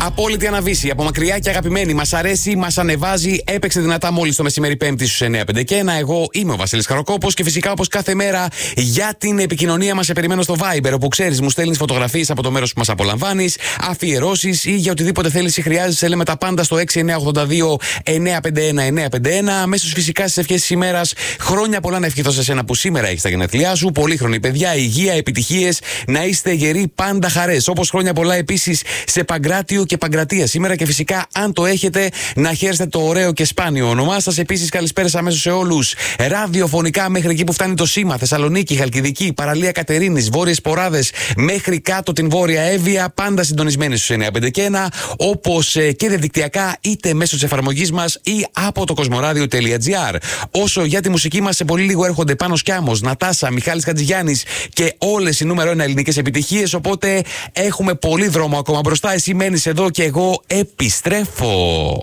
Απόλυτη αναβίση, από μακριά και αγαπημένη. Μας αρέσει, μας ανεβάζει. Έπαιξε δυνατά μόλις το μεσημέρι Πέμπτη στους 9:51. Εγώ είμαι ο Βασίλης Χαροκόπος και φυσικά όπως κάθε μέρα για την επικοινωνία μας σε περιμένω στο Viber. Όπου ξέρεις, μου στέλνεις φωτογραφίες από το μέρος που μας απολαμβάνεις, αφιερώσεις ή για οτιδήποτε θέλεις ή χρειάζεσαι. Λέμε τα πάντα στο 6982 951 951. Αμέσως φυσικά στις ευχές της ημέρας. Χρόνια πολλά να ευχηθώ σε σένα που σήμερα έχεις τα γενέθλιά σου. Πολύχρονη παιδιά, υγεία, επιτυχίες. Να είστε γεροί, πάντα χαρές. Όπως χρόνια πολλά επίσης σε Παγκράτιο και Παγκρατία σήμερα και φυσικά αν το έχετε να χαίρεστε το ωραίο και σπάνιο όνομά σας. Επίσης καλησπέρας αμέσως σε όλους ραδιοφωνικά μέχρι εκεί που φτάνει το σήμα. Θεσσαλονίκη, Χαλκιδική, Παραλία Κατερίνης, Βόρειες Ποράδες μέχρι κάτω την Βόρεια Εύβοια. Πάντα συντονισμένοι στους 951. Όπως και διαδικτυακά είτε μέσω της εφαρμογής μας ή από το κοσμοράδιο.gr. Όσο για τη μουσική μας, σε πολύ λίγο έρχονται Πάνος Κιάμος, Νατάσα, Μιχάλης Χατζηγιάννης και όλες οι νούμερο 1 ελληνικές επιτυχίες. Οπότε έχουμε πολύ δρόμο ακόμα μπροστά. Εσύ μένεις εδώ και εγώ επιστρέφω.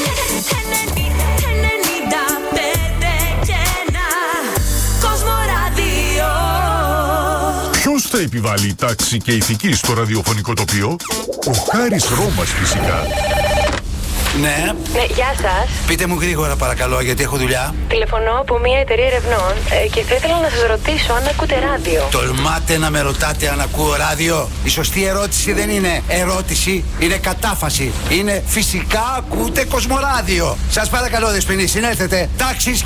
Ποιος θα επιβάλλει τάξη και ηθική στο ραδιοφωνικό τοπίο? Ο Χάρης Ρώμας φυσικά. Ναι. Ναι, γεια σας. Πείτε μου γρήγορα παρακαλώ, γιατί έχω δουλειά. Τηλεφωνώ από μια εταιρεία ερευνών και θα ήθελα να σας ρωτήσω αν ακούτε ράδιο. Τολμάτε να με ρωτάτε αν ακούω ράδιο? Η σωστή ερώτηση δεν είναι ερώτηση, είναι κατάφαση. Είναι φυσικά ακούτε Κοσμοράδιο. Σας παρακαλώ, Δεσποινή, συνέλθετε. Τάξης